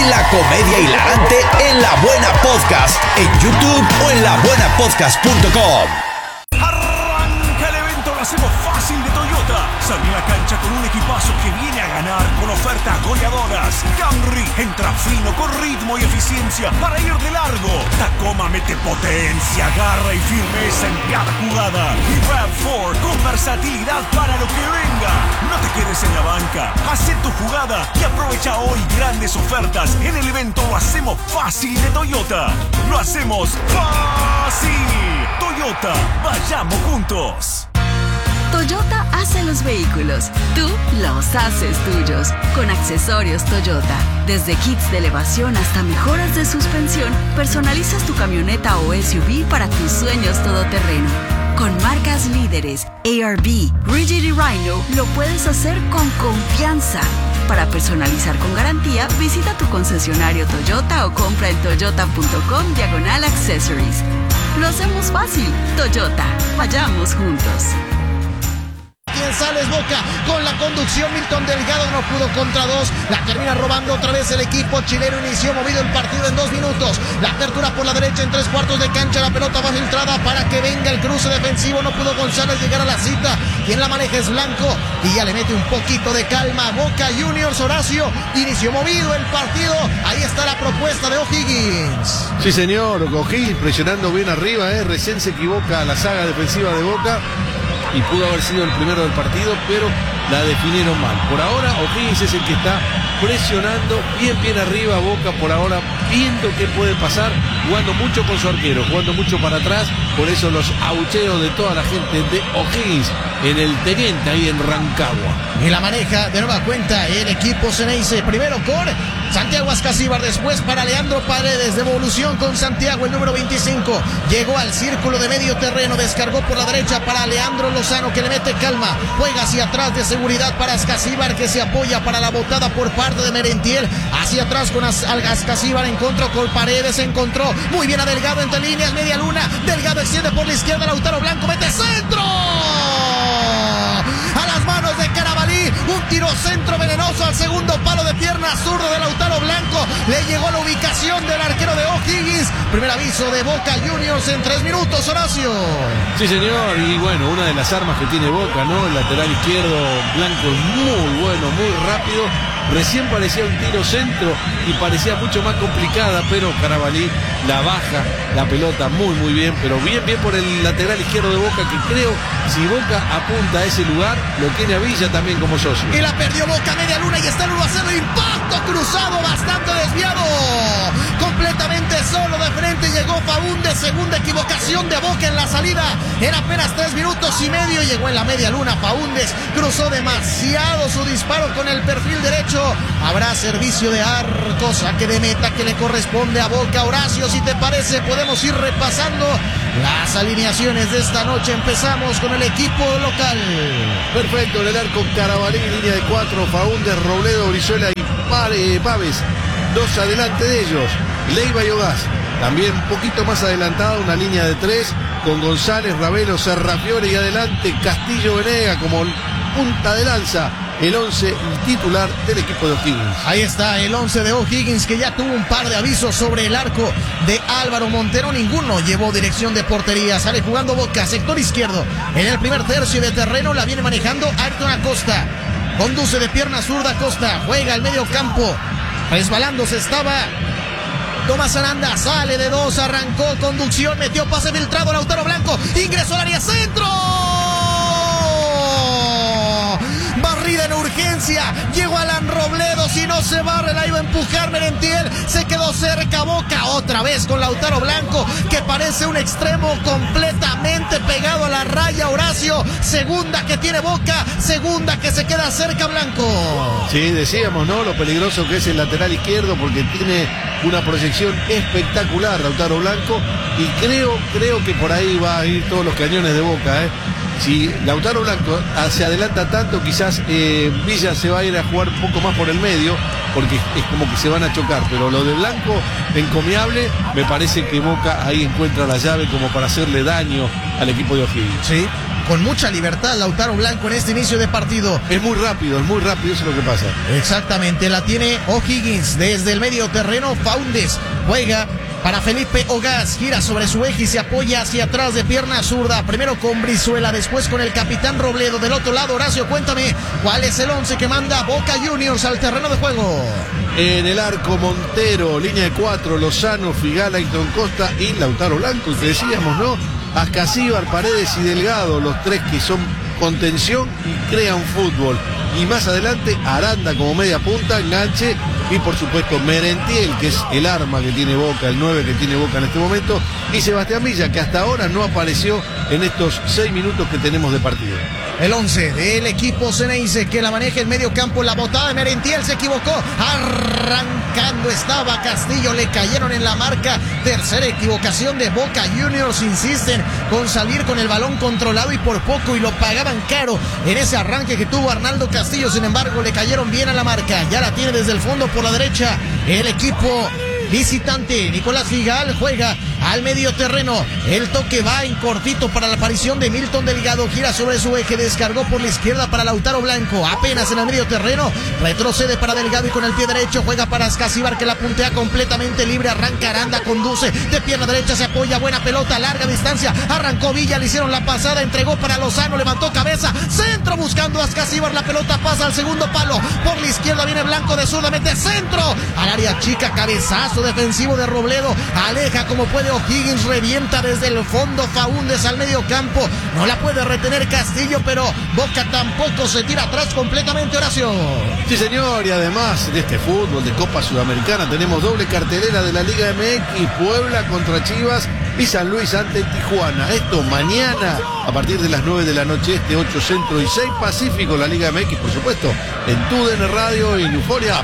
La comedia hilarante en La Buena Podcast, en YouTube o en labuenapodcast.com. Arranca el evento, lo hacemos fácil de Toyota. Salí a la cancha con un equipazo que viene a ganar con ofertas goleadoras. Camry entra fino con ritmo y eficiencia para ir de largo. Tacoma mete potencia, garra y firmeza en cada jugada. Y RAV4 con versatilidad para lo que venga. No te quedes en la banca, haz tu jugada y aprovecha hoy grandes ofertas en el evento Lo hacemos fácil de Toyota. Lo hacemos fácil. Toyota, vayamos juntos. Toyota hace los vehículos, tú los haces tuyos. Con accesorios Toyota, desde kits de elevación hasta mejoras de suspensión, personalizas tu camioneta o SUV para tus sueños todoterreno. Con marcas líderes, ARB, Rigid y Rhino, lo puedes hacer con confianza. Para personalizar con garantía, visita tu concesionario Toyota o compra en toyota.com/accessories. Lo hacemos fácil. Toyota, vayamos juntos. Sales Boca con la conducción. Milton Delgado no pudo contra dos. La termina robando otra vez el equipo chileno. Inició movido el partido en 2 minutos. La apertura por la derecha en 3/4 de cancha. La pelota va filtrada para que venga el cruce defensivo. No pudo González llegar a la cita. Quien la maneja es Blanco y ya le mete un poquito de calma. Boca Juniors, Horacio. Inició movido el partido. Ahí está la propuesta de O'Higgins. Sí, señor. O'Higgins presionando bien arriba. Recién se equivoca la saga defensiva de Boca. Y pudo haber sido el primero del partido, pero la definieron mal. Por ahora, O'Higgins es el que está presionando bien arriba. Boca por ahora viendo qué puede pasar, jugando mucho con su arquero, jugando mucho para atrás. Por eso los abucheos de toda la gente de O'Higgins en el Teniente, ahí en Rancagua. Y la maneja de nueva cuenta el equipo Ceneice. Primero con Santiago Ascasíbar, después para Leandro Paredes. Devolución con Santiago, el número 25. Llegó al círculo de medio terreno, descargó por la derecha para Leandro Lozano, que le mete calma. Juega hacia atrás de seguridad para Ascasíbar, que se apoya para la botada por parte de Merentiel. Hacia atrás con Ascasíbar, encontró con Paredes, encontró muy bien a Delgado entre líneas, media luna. Delgado extiende por la izquierda, Lautaro Blanco mete centro. A las manos de Carabalí, un tiro centro venenoso al segundo palo de pierna zurdo de Lautaro Blanco. Le llegó la ubicación del arquero de O'Higgins. Primer aviso de Boca Juniors en 3 minutos, Horacio. Sí, señor, y bueno, una de las armas que tiene Boca, ¿no? El lateral izquierdo Blanco es muy bueno, muy rápido. Recién parecía un tiro centro y parecía mucho más complicada, pero Carabalí la baja, la pelota muy bien, pero bien por el lateral izquierdo de Boca, que creo, si Boca apunta a ese lugar, lo tiene a Villa también como socio. Y la perdió Boca, media luna, y está el 1-0, impacto cruzado, bastante desviado. Completamente solo de frente llegó Faúndez, segunda equivocación de Boca en la salida. Era apenas 3 minutos y medio, llegó en la media luna Faúndez, cruzó demasiado su disparo con el perfil derecho. Habrá servicio de arco, saque de meta que le corresponde a Boca. Horacio, si te parece, podemos ir repasando las alineaciones de esta noche. Empezamos con el equipo local. Perfecto, en el arco Carabalí, línea de 4, Faúndez, Robledo, Brizuela y Paves. 2 adelante de ellos, Leiva y Ogaz. También un poquito más adelantada, una línea de 3 con González, Ravelo, Serrafiore y adelante Castillo Venega como punta de lanza. El 11 titular del equipo de O'Higgins. Ahí está el 11 de O'Higgins, que ya tuvo un par de avisos sobre el arco de Álvaro Montero. Ninguno llevó dirección de portería. Sale jugando Boca, sector izquierdo. En el primer tercio de terreno la viene manejando Ayrton Acosta. Conduce de pierna zurda Acosta. Juega al medio campo. Resbalándose estaba Tomás Aranda. Sale de 2, arrancó conducción, metió pase filtrado Lautaro Blanco. Ingresó al área centro. Barrida en urgencia, llegó Alan Robledo, si no se barre la iba a empujar Merentiel, se quedó cerca Boca, otra vez con Lautaro Blanco, que parece un extremo completamente pegado a la raya. Horacio, segunda que tiene Boca, segunda que se queda cerca Blanco. Sí, decíamos, ¿no? Lo peligroso que es el lateral izquierdo, porque tiene una proyección espectacular Lautaro Blanco, y creo que por ahí va a ir todos los cañones de Boca, ¿eh? Si Lautaro Blanco se adelanta tanto, quizás Villa se va a ir a jugar un poco más por el medio, porque es como que se van a chocar. Pero lo de Blanco, encomiable, me parece que Boca ahí encuentra la llave como para hacerle daño al equipo de O'Higgins. Sí, con mucha libertad Lautaro Blanco en este inicio de partido. Es muy rápido, eso es lo que pasa. Exactamente, la tiene O'Higgins desde el medio terreno. Faúndez juega para Felipe Ogaz, gira sobre su eje y se apoya hacia atrás de pierna zurda, primero con Brizuela, después con el capitán Robledo. Del otro lado, Horacio, cuéntame, ¿cuál es el 11 que manda Boca Juniors al terreno de juego? En el arco, Montero, línea de 4, Lozano, Figal, Ayton Costa y Lautaro Blanco. Y decíamos, ¿no? Ascasíbar, Paredes y Delgado, los tres que son contención y crean fútbol. Y más adelante, Aranda como media punta, enganche. Y por supuesto Merentiel, que es el arma que tiene Boca, el 9 que tiene Boca en este momento. Y Sebastián Villa, que hasta ahora no apareció en estos 6 minutos que tenemos de partido. El 11 del equipo Ceneice que la maneja en medio campo. La botada de Merentiel, se equivocó. Arrancando estaba Castillo, le cayeron en la marca. Tercera equivocación de Boca Juniors. Insisten con salir con el balón controlado y por poco, y lo pagaban caro en ese arranque que tuvo Arnaldo Castillo. Sin embargo, le cayeron bien a la marca. Ya la tiene desde el fondo por la derecha el equipo visitante. Nicolás Figal juega al medio terreno. El toque va en cortito para la aparición de Milton Delgado. Gira sobre su eje, descargó por la izquierda para Lautaro Blanco. Apenas en el medio terreno, retrocede para Delgado y con el pie derecho juega para Ascasíbar, que la puntea completamente libre. Arranca Aranda, conduce de pierna derecha, se apoya, buena pelota a larga distancia. Arrancó Villa, le hicieron la pasada, entregó para Lozano, levantó cabeza, centro buscando a Ascasíbar. La pelota pasa al segundo palo. Por la izquierda viene Blanco de zurda, mete centro al área chica, cabezazo defensivo de Robledo, aleja como puede O'Higgins, revienta desde el fondo Faúndez al medio campo, no la puede retener Castillo, pero Boca tampoco se tira atrás completamente, Horacio. Sí, señor, y además de este fútbol de Copa Sudamericana tenemos doble cartelera de la Liga MX, Puebla contra Chivas y San Luis ante Tijuana. Esto mañana a partir de las 9 de la noche, 8 Centro y 6 Pacífico, la Liga MX, por supuesto, en TUDN Radio y en Euforia App.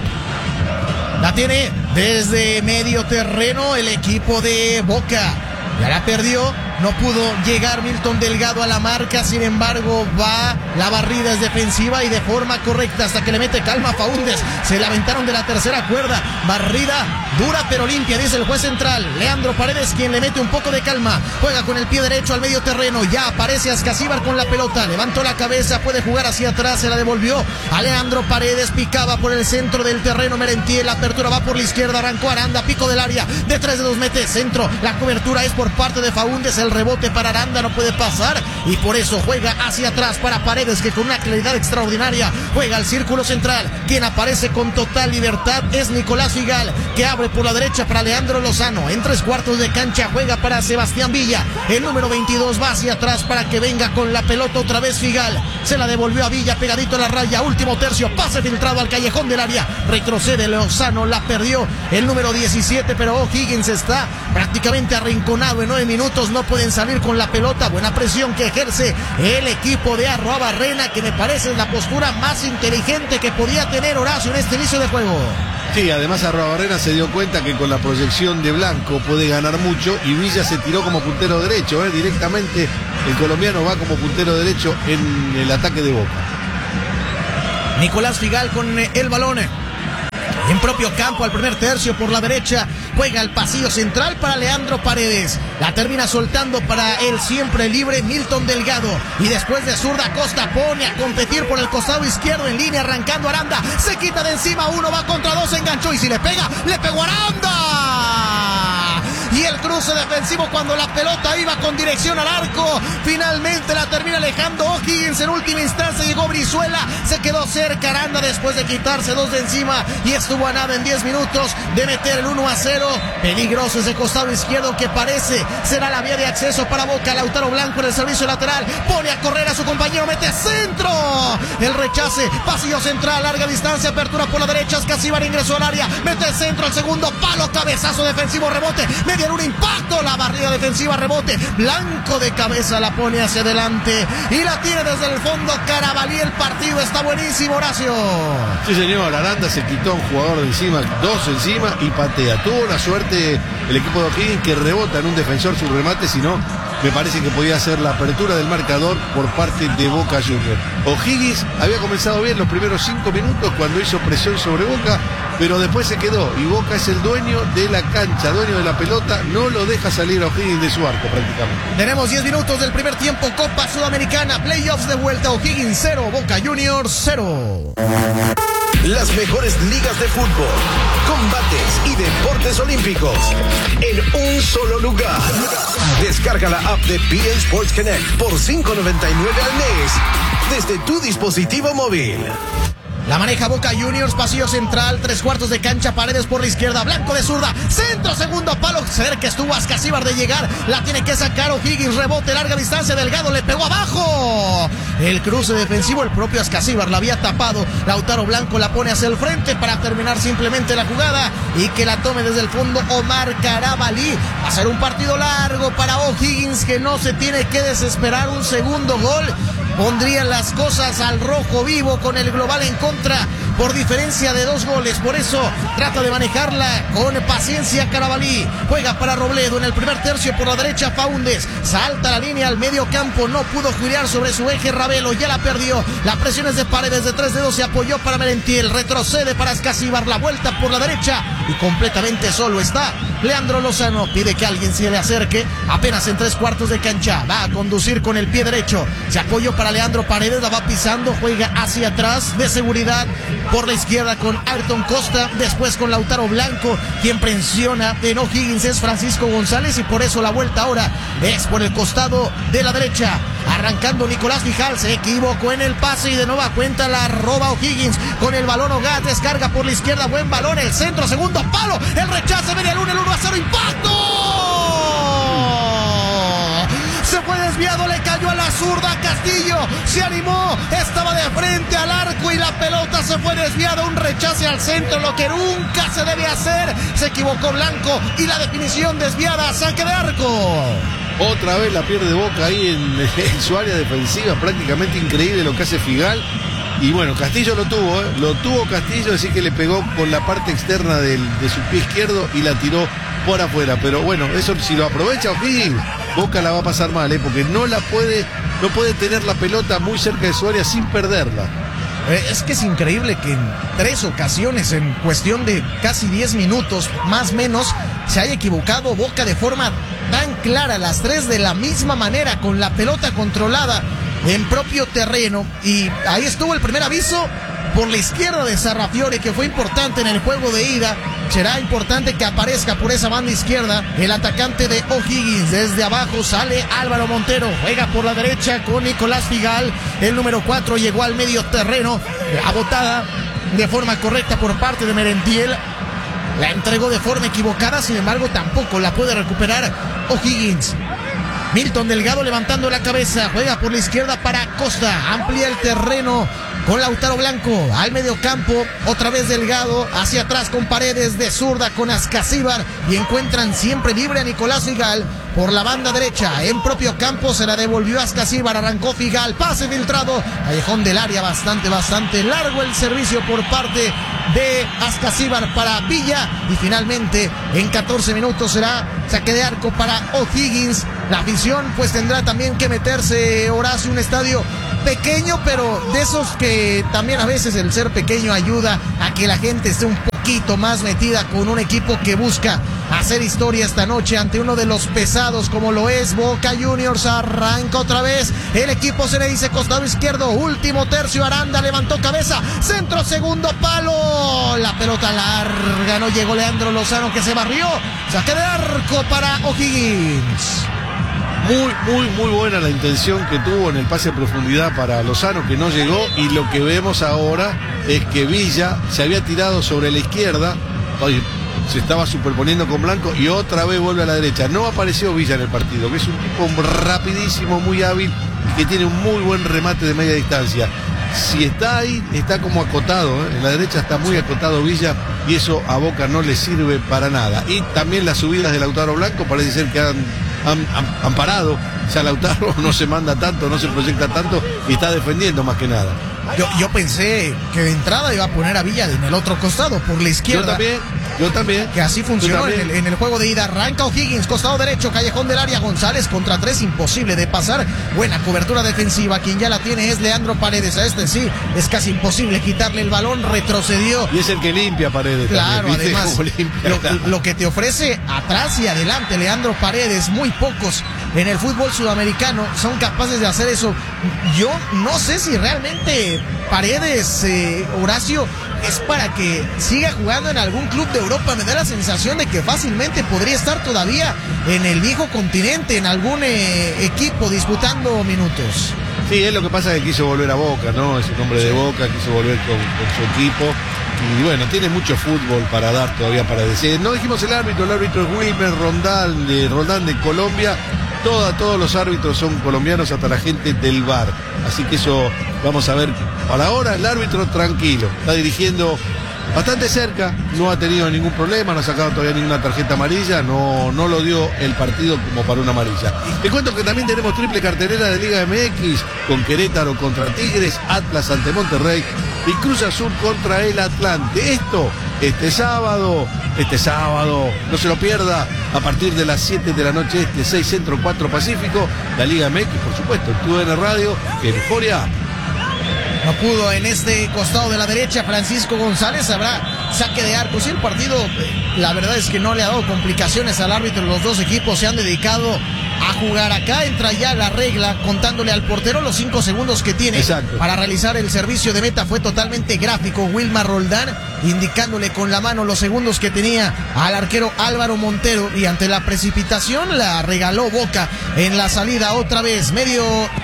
La tiene desde medio terreno el equipo de Boca. Ya la perdió, no pudo llegar Milton Delgado a la marca, sin embargo va, la barrida es defensiva y de forma correcta hasta que le mete calma a Faúndez. Se la aventaron de la tercera cuerda, barrida dura pero limpia, dice el juez central. Leandro Paredes quien le mete un poco de calma, juega con el pie derecho al medio terreno, ya aparece Ascasíbar con la pelota, levantó la cabeza, puede jugar hacia atrás, se la devolvió a Leandro Paredes, picaba por el centro del terreno Merentiel, la apertura va por la izquierda, arrancó Aranda, pico del área, de 3 dedos mete centro, la cobertura es por parte de Faúndez, el rebote para Aranda, no puede pasar y por eso juega hacia atrás para Paredes, que con una claridad extraordinaria juega al círculo central. Quien aparece con total libertad es Nicolás Figal, que abre por la derecha para Leandro Lozano. En 3/4 de cancha juega para Sebastián Villa, el número 22 va hacia atrás para que venga con la pelota otra vez Figal, se la devolvió a Villa pegadito a la raya, último tercio, pase filtrado al callejón del área, retrocede Lozano, la perdió el número 17, pero O'Higgins está prácticamente arrinconado. En 9 minutos no pueden salir con la pelota. Buena presión que ejerce el equipo de Arruabarrena, que me parece la postura más inteligente que podía tener Horacio en este inicio de juego. Sí, además Arruabarrena se dio cuenta que con la proyección de Blanco puede ganar mucho y Villa se tiró como puntero derecho, directamente el colombiano va como puntero derecho en el ataque de Boca. Nicolás Figal con el balón en propio campo al primer tercio por la derecha, juega al pasillo central para Leandro Paredes, la termina soltando para el siempre libre Milton Delgado y después de zurda Costa pone a competir por el costado izquierdo en línea, arrancando Aranda, se quita de encima, uno va contra dos, enganchó y si le pega, le pegó Aranda. Y el cruce defensivo cuando la pelota iba con dirección al arco, finalmente la termina alejando O'Higgins. En última instancia llegó Brizuela, se quedó cerca Aranda después de quitarse dos de encima y estuvo a nada en 10 minutos de meter el 1-0. Peligroso ese costado izquierdo que parece será la vía de acceso para Boca. Lautaro Blanco en el servicio lateral, pone a correr a su compañero, mete centro, el rechace, pasillo central, larga distancia, apertura por la derecha, Ascasíbar ingresó al área, mete el centro al segundo palo, cabezazo defensivo, rebote, media un impacto, la barrida defensiva, rebote, Blanco de cabeza la pone hacia adelante y la tiene desde el fondo Carabalí. El partido está buenísimo, Horacio. Sí, señor, Aranda se quitó a un jugador de encima, dos encima y patea. Tuvo la suerte el equipo de O'Higgins que rebota en un defensor su remate, si no, me parece que podía ser la apertura del marcador por parte de Boca Juniors. O'Higgins había comenzado bien los primeros 5 minutos cuando hizo presión sobre Boca pero después se quedó. Y Boca es el dueño de la cancha, dueño de la pelota, no lo deja salir a O'Higgins de su arco prácticamente. Tenemos 10 minutos del primer tiempo, Copa Sudamericana, playoffs de vuelta, O'Higgins 0, Boca Juniors 0. Las mejores ligas de fútbol, combates y deportes olímpicos en un solo lugar. Descarga la app de PN Sports Connect por $5.99 al mes desde tu dispositivo móvil. La maneja Boca Juniors, pasillo central, 3/4 de cancha, Paredes por la izquierda, Blanco de zurda, centro, segundo palo, cerca estuvo Ascasíbar de llegar, la tiene que sacar O'Higgins, rebote, larga distancia, Delgado le pegó abajo. El cruce defensivo, el propio Ascasíbar la había tapado, Lautaro Blanco la pone hacia el frente para terminar simplemente la jugada y que la tome desde el fondo Omar Carabalí. Va a ser un partido largo para O'Higgins que no se tiene que desesperar, un segundo gol pondría las cosas al rojo vivo con el global en contra por diferencia de 2 goles. Por eso trata de manejarla con paciencia Carabalí. Juega para Robledo en el primer tercio por la derecha. Faúndez salta la línea al medio campo. No pudo girar sobre su eje Ravelo. Ya la perdió. La presión es de Paredes de 3 dedos. Se apoyó para Merentiel. Retrocede para Ascasíbar. La vuelta por la derecha y completamente solo está Leandro Lozano. Pide que alguien se le acerque. Apenas en 3/4 de cancha. Va a conducir con el pie derecho. Se apoyó para Leandro Paredes. La va pisando. Juega hacia atrás de seguridad por la izquierda con Ayrton Costa. Después con Lautaro Blanco. Quien presiona en O'Higgins es Francisco González. Y por eso la vuelta ahora es por el costado de la derecha. Arrancando Nicolás Fijal. Se equivocó en el pase y de nueva cuenta la roba O'Higgins. Con el balón Hogat. Descarga por la izquierda. Buen balón. El centro. Segundo palo. El rechace. Media luna. El 1-0. ¡Impacto! Se fue desviado, le cayó a la zurda Castillo, se animó, estaba de frente al arco y la pelota se fue desviada, un rechace al centro, lo que nunca se debe hacer. Se equivocó Blanco y la definición desviada, saque de arco. Otra vez la pierde Boca ahí en su área defensiva, prácticamente increíble lo que hace Figal. Y bueno, Castillo lo tuvo Castillo, así que le pegó con la parte externa de su pie izquierdo y la tiró por afuera. Pero bueno, eso si lo aprovecha O'Higgins, Boca la va a pasar mal, porque no puede tener la pelota muy cerca de su área sin perderla. Es que es increíble que en 3 ocasiones, en cuestión de casi 10 minutos, más o menos, se haya equivocado Boca de forma tan clara, las 3 de la misma manera, con la pelota controlada en propio terreno. Y ahí estuvo el primer aviso por la izquierda de Sarrafiore, que fue importante en el juego de ida. Será importante que aparezca por esa banda izquierda el atacante de O'Higgins. Desde abajo sale Álvaro Montero, juega por la derecha con Nicolás Figal. El número 4 llegó al medio terreno, abotada de forma correcta por parte de Merentiel. La entregó de forma equivocada, sin embargo tampoco la puede recuperar O'Higgins. Milton Delgado levantando la cabeza, juega por la izquierda para Costa, amplía el terreno con Lautaro Blanco al medio campo, otra vez Delgado hacia atrás con Paredes de zurda con Ascasíbar y encuentran siempre libre a Nicolás Figal por la banda derecha, en propio campo se la devolvió Ascasíbar, arrancó Figal, pase filtrado, callejón del área, bastante largo el servicio por parte de Ascasíbar para Villa y finalmente en 14 minutos será saque de arco para O'Higgins. La afición pues tendrá también que meterse, Horacio, un estadio pequeño, pero de esos que también a veces el ser pequeño ayuda a que la gente esté un poquito más metida con un equipo que busca hacer historia esta noche ante uno de los pesados como lo es Boca Juniors. Arranca otra vez el equipo, se le dice costado izquierdo, último tercio, Aranda levantó cabeza, centro, segundo palo, la pelota larga, no llegó Leandro Lozano que se barrió, saque de arco para O'Higgins. Muy buena la intención que tuvo en el pase a profundidad para Lozano, que no llegó, y lo que vemos ahora es que Villa se había tirado sobre la izquierda, se estaba superponiendo con Blanco y otra vez vuelve a la derecha. No apareció Villa en el partido, que es un tipo rapidísimo, muy hábil y que tiene un muy buen remate de media distancia. Si está ahí, está como acotado, en la derecha está muy acotado Villa y eso a Boca no le sirve para nada. Y también las subidas de Lautaro Blanco parece ser que han parado. Ya Lautaro no se manda tanto, no se proyecta tanto y está defendiendo más que nada. Yo pensé que de entrada iba a poner a Villa en el otro costado, por la izquierda. Yo también. Que así funcionó en el juego de ida. Arranca O'Higgins, costado derecho, callejón del área. González contra 3, imposible de pasar. Buena cobertura defensiva. Quien ya la tiene es Leandro Paredes. A este sí, es casi imposible quitarle el balón. Retrocedió. Y es el que limpia Paredes. Claro, también, además, lo que te ofrece atrás y adelante Leandro Paredes, muy pocos en el fútbol sudamericano son capaces de hacer eso. Yo no sé si realmente Paredes, Horacio, es para que siga jugando en algún club de Europa. Me da la sensación de que fácilmente podría estar todavía en el viejo continente, en algún equipo disputando minutos. Sí, es lo que pasa, que quiso volver a Boca, ¿no? Es un hombre de Boca, quiso volver con su equipo. Y bueno, tiene mucho fútbol para dar todavía, para decir. No dijimos el árbitro es Wilmer Roldán de Colombia. Todos los árbitros son colombianos, hasta la gente del VAR. Así que eso vamos a ver. Para ahora el árbitro tranquilo, está dirigiendo bastante cerca, no ha tenido ningún problema, no ha sacado todavía ninguna tarjeta amarilla, no lo dio el partido como para una amarilla. Te cuento que también tenemos triple cartelera de Liga MX, con Querétaro contra Tigres, Atlas ante Monterrey y Cruz Azul contra el Atlante. Esto este sábado, no se lo pierda, a partir de las 7 de la noche 6 Centro, 4 Pacífico, la Liga MX, por supuesto, en TUDN Radio, en Euforia. No pudo en este costado de la derecha Francisco González, habrá saque de arco. Sí, el partido, la verdad es que no le ha dado complicaciones al árbitro. Los dos equipos se han dedicado a jugar. Acá entra ya la regla, contándole al portero los 5 segundos que tiene. Exacto. Para realizar el servicio de meta. Fue totalmente gráfico Wilmar Roldán, indicándole con la mano los segundos que tenía al arquero Álvaro Montero, y ante la precipitación la regaló Boca en la salida. Otra vez medio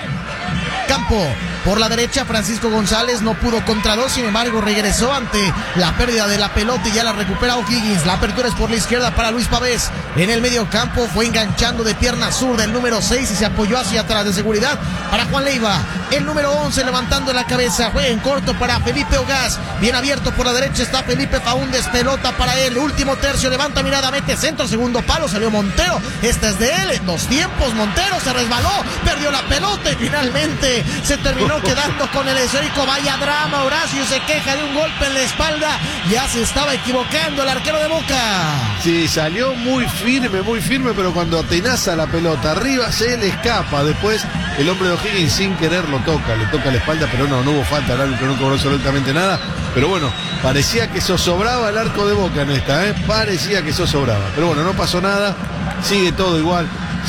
campo por la derecha, Francisco González no pudo contra 2, sin embargo regresó ante la pérdida de la pelota y ya la recupera O'Higgins. La apertura es por la izquierda para Luis Pavés. En el medio campo fue enganchando de pierna zurda el número 6 y se apoyó hacia atrás de seguridad para Juan Leiva. El número 11 levantando la cabeza, juega en corto para Felipe Ogaz. Bien abierto por la derecha está Felipe Faúndez, pelota para él. Último tercio, levanta mirada, mete centro, segundo palo, salió Montero. Este es de él, en 2 tiempos. Montero se resbaló, perdió la pelota y finalmente se terminó quedando con el esférico. Vaya drama, Horacio se queja de un golpe en la espalda. Ya se estaba equivocando el arquero de Boca. Sí, salió muy firme, pero cuando atenaza la pelota arriba se le escapa. Después el hombre de O'Higgins sin querer le toca la espalda, pero no hubo falta, el árbitro no cobró absolutamente nada. Pero bueno, parecía que zozobraba el arco de Boca en esta, parecía que zozobraba. Pero bueno, no pasó nada, sigue todo igual,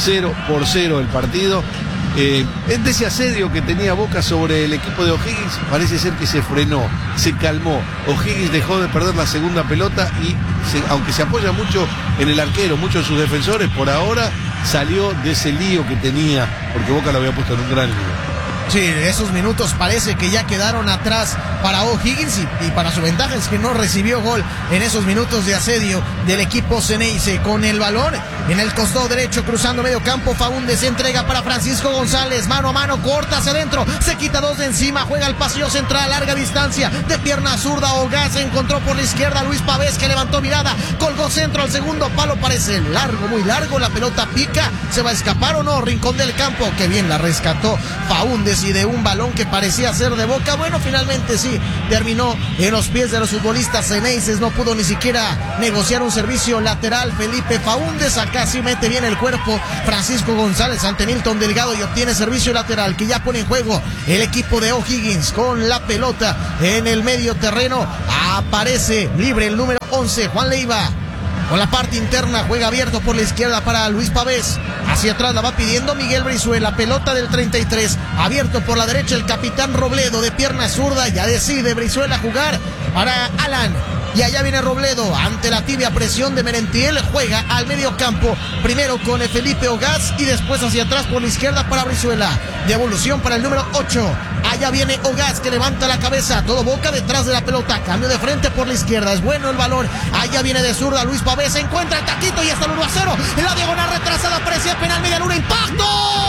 0-0 el partido. De ese asedio que tenía Boca sobre el equipo de O'Higgins, parece ser que se frenó, se calmó. O'Higgins dejó de perder la segunda pelota y aunque se apoya mucho en el arquero, mucho en sus defensores, por ahora salió de ese lío que tenía, porque Boca lo había puesto en un gran lío. Sí, esos minutos parece que ya quedaron atrás para O'Higgins y para su ventaja es que no recibió gol en esos minutos de asedio del equipo Ceneice. Con el balón en el costado derecho, cruzando medio campo, Faúndez se entrega para Francisco González, mano a mano, corta hacia adentro, se quita 2 de encima, juega el pasillo central, larga distancia, de pierna zurda. Ogaz se encontró por la izquierda, Luis Pavés, que levantó mirada, colgó centro al segundo palo, parece largo, muy largo, la pelota pica, ¿se va a escapar o no? Rincón del campo, que bien la rescató Faúndez, y de un balón que parecía ser de Boca, bueno, finalmente sí, terminó en los pies de los futbolistas ceneices. No pudo ni siquiera negociar un servicio lateral Felipe Faúndez. Acá sí mete bien el cuerpo Francisco González ante Milton Delgado y obtiene servicio lateral que ya pone en juego el equipo de O'Higgins con la pelota en el medio terreno. Aparece libre el número 11, Juan Leiva. Con la parte interna, juega abierto por la izquierda para Luis Pavés. Hacia atrás la va pidiendo Miguel Brizuela. Pelota del 33. Abierto por la derecha el capitán Robledo de pierna zurda. Ya decide Brizuela jugar para Alan. Y allá viene Robledo ante la tibia presión de Merentiel. Juega al medio campo. Primero con Felipe Ogaz y después hacia atrás por la izquierda para Brizuela. Devolución para el número 8. Allá viene Ogaz que levanta la cabeza. Todo Boca detrás de la pelota. Cambio de frente por la izquierda. Es bueno el balón. Allá viene de zurda Luis Pavés. Se encuentra el taquito y hasta el 1-0. En la diagonal retrasada parecía penal. Media luna. ¡Impacto!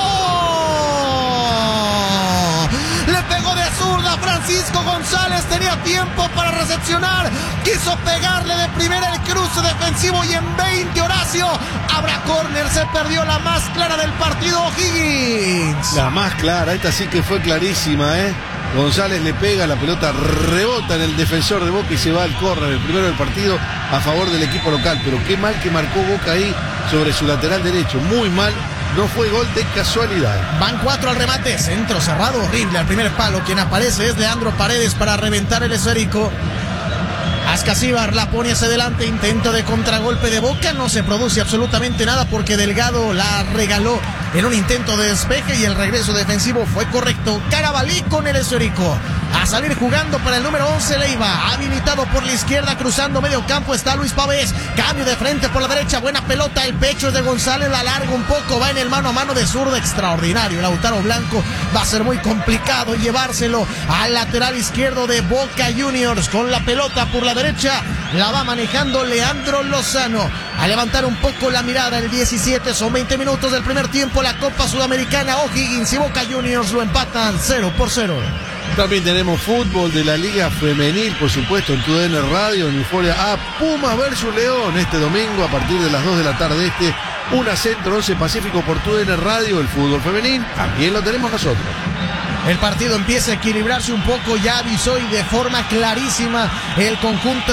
Le pegó de zurda Francisco González. Tenía tiempo para recepcionar. Quiso pegarle de primera el cruce defensivo y en 20, Horacio, habrá córner. Se perdió la más clara del partido O'Higgins. La más clara, esta sí que fue clarísima, González le pega, la pelota rebota en el defensor de Boca y se va al córner, el primero del partido a favor del equipo local. Pero qué mal que marcó Boca ahí sobre su lateral derecho, muy mal. No fue gol de casualidad. Van 4 al remate, centro cerrado, horrible al primer palo. Quien aparece es Leandro Paredes para reventar el esférico. Ascasíbar la pone hacia adelante, intento de contragolpe de Boca, no se produce absolutamente nada porque Delgado la regaló en un intento de despeje y el regreso defensivo fue correcto. Carabalí con el esférico, a salir jugando para el número 11 Leiva, habilitado por la izquierda, cruzando medio campo está Luis Pavés, cambio de frente por la derecha, buena pelota, el pecho es de González, la larga un poco, va en el mano a mano de zurda, extraordinario. Lautaro Blanco, va a ser muy complicado llevárselo al lateral izquierdo de Boca Juniors, con la pelota por la derecha, la va manejando Leandro Lozano, a levantar un poco la mirada. El 17, son 20 minutos del primer tiempo, la Copa Sudamericana. O'Higgins y Boca Juniors lo empatan 0-0. También tenemos fútbol de la Liga Femenil, por supuesto, en TUDN Radio, en Euforia A. Puma versus León este domingo a partir de las 2 de la tarde. 1 Centro, 11 Pacífico por TUDN Radio. El fútbol femenil también lo tenemos nosotros. El partido empieza a equilibrarse un poco, ya avisó y de forma clarísima el conjunto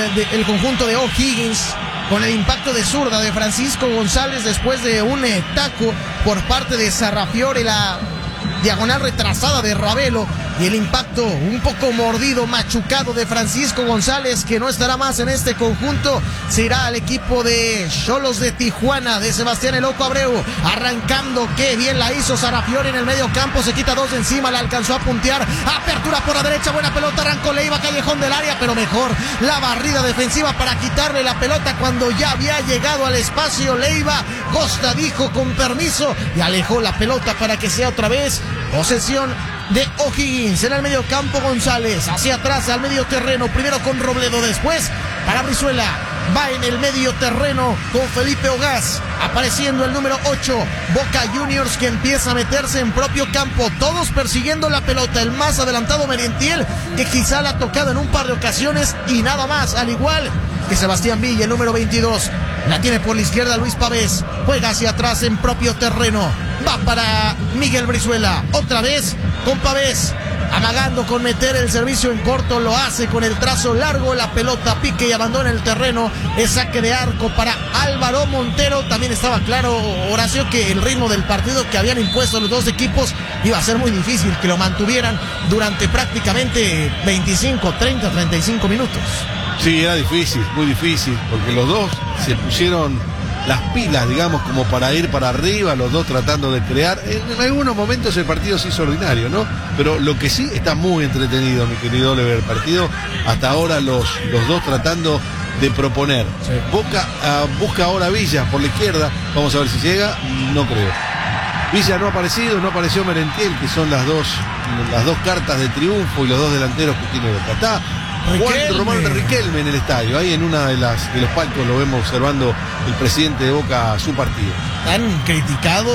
de O'Higgins, con el impacto de zurda de Francisco González después de un taco por parte de Sarrafiore, la diagonal retrasada de Ravelo, y el impacto un poco mordido, machucado de Francisco González, que no estará más en este conjunto. Se irá al equipo de Xolos de Tijuana, de Sebastián El Oco Abreu, arrancando, qué bien la hizo Sarrafiore en el medio campo, se quita 2 de encima, la alcanzó a puntear, apertura por la derecha, buena pelota, arrancó Leiva, callejón del área, pero mejor la barrida defensiva para quitarle la pelota cuando ya había llegado al espacio Leiva. Costa dijo con permiso y alejó la pelota para que sea otra vez posesión de O'Higgins. En el medio campo González, hacia atrás al medio terreno, primero con Robledo, después para Brizuela, va en el medio terreno con Felipe Ogaz, apareciendo el número 8, Boca Juniors, que empieza a meterse en propio campo, todos persiguiendo la pelota, el más adelantado Merentiel, que quizá la ha tocado en un par de ocasiones y nada más, al igual que Sebastián Villa, el número 22, la tiene por la izquierda Luis Pavés, juega hacia atrás en propio terreno, va para Miguel Brizuela, otra vez con Pavés, amagando con meter el servicio en corto, lo hace con el trazo largo, la pelota pique y abandona el terreno, es saque de arco para Álvaro Montero. También estaba claro, Horacio, que el ritmo del partido que habían impuesto los dos equipos iba a ser muy difícil que lo mantuvieran durante prácticamente 25, 30, 35 minutos. Sí, era difícil, muy difícil, porque los dos se pusieron las pilas, digamos, como para ir para arriba, los dos tratando de crear. En algunos momentos el partido se hizo ordinario, ¿no? Pero lo que sí está muy entretenido, mi querido Oliver, el partido hasta ahora los dos tratando de proponer. Sí. Boca busca ahora Villa por la izquierda, vamos a ver si llega, no creo. Villa no ha aparecido, no apareció Merentiel, que son las dos cartas de triunfo y los dos delanteros que tiene Boca. Está Juan Román Riquelme en el estadio, ahí en una de los palcos lo vemos observando el presidente de Boca su partido. Tan criticado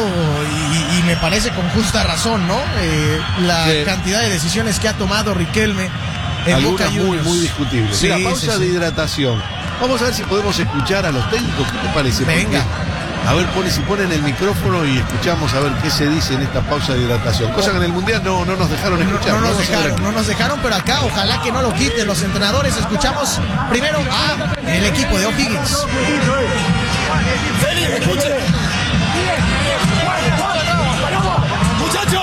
y me parece con justa razón, ¿no? La cantidad de decisiones que ha tomado Riquelme en Boca Juniors. Muy discutibles. Sí, pausa de hidratación. Vamos a ver si podemos escuchar a los técnicos, ¿qué te parece? Venga. A ver, si ponen el micrófono y escuchamos a ver qué se dice en esta pausa de hidratación. Cosa que en el Mundial no nos dejaron escuchar. No nos dejaron, pero acá ojalá que no lo quiten los entrenadores. Escuchamos primero a el equipo de O'Higgins. Muchachos,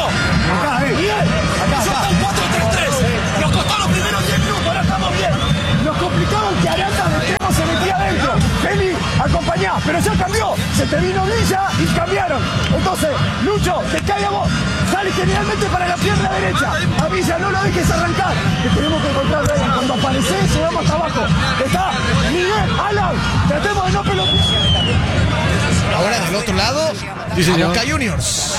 son 4-3-3. Nos costó los primeros 10 minutos, ahora estamos bien. Nos complicaban que Aranda de extremo se metía adentro. Feli, acompañá, pero ya cambió. Se te vino Villa y cambiaron. Entonces, Lucho, te cae a vos. Sale generalmente para la pierna derecha. A Villa no lo dejes arrancar. Que tenemos que encontrar ahí. Cuando apareces, llegamos hasta abajo. Está Miguel, Alan. Tratemos de no pelotear. Ahora del otro lado, sí, Boca Juniors.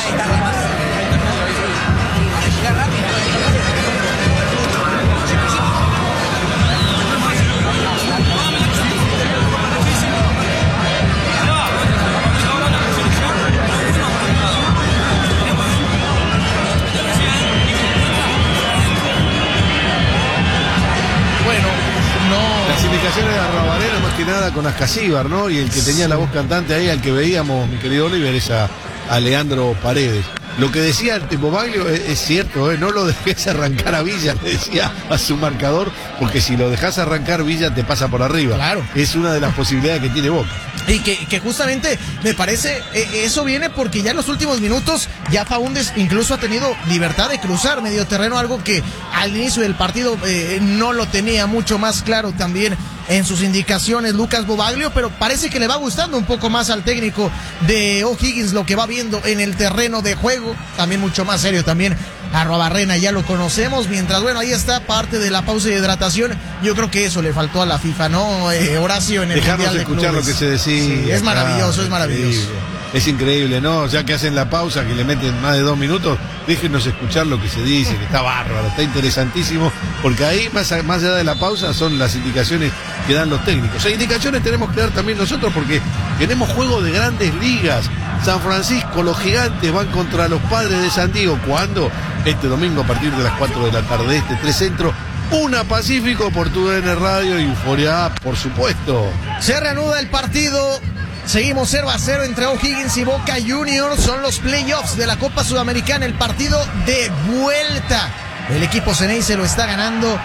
Las indicaciones de Arrabalera, más que nada con Ascasíbar, ¿no? Y el que tenía la voz cantante ahí, al que veíamos, mi querido Oliver, es a Leandro Paredes. Lo que decía el Bobaglio es cierto, no lo dejes arrancar a Villa, le decía a su marcador, porque si lo dejas arrancar Villa te pasa por arriba. Claro. Es una de las posibilidades que tiene Boca. Y que justamente me parece, eso viene porque ya en los últimos minutos ya Faúndez incluso ha tenido libertad de cruzar medio terreno, algo que al inicio del partido no lo tenía mucho más claro también en sus indicaciones Lucas Bobaglio, pero parece que le va gustando un poco más al técnico de O'Higgins lo que va viendo en el terreno de juego, también mucho más serio también. Arrobarrena ya lo conocemos, mientras bueno, ahí está parte de la pausa de hidratación. Yo creo que eso le faltó a la FIFA, ¿no? Horacio, en el Dejarnos Mundial de escuchar Clubes. lo que se decía. Sí, es maravilloso, es maravilloso. Es increíble, ¿no? Ya que hacen la pausa, que le meten más de 2 minutos, déjenos escuchar lo que se dice, que está bárbaro, está interesantísimo, porque ahí, más allá de la pausa, son las indicaciones que dan los técnicos. O sea, indicaciones tenemos que dar también nosotros, porque tenemos juego de grandes ligas. San Francisco, los Gigantes van contra los Padres de San Diego. ¿Cuándo? Este domingo a partir de las 4 de la tarde, 3 Centro, 1 Pacífico, por TUDN Radio y Euforia, por supuesto. Se reanuda el partido. Seguimos 0-0 entre O'Higgins y Boca Juniors. Son los playoffs de la Copa Sudamericana, el partido de vuelta. El equipo Ceney se lo está ganando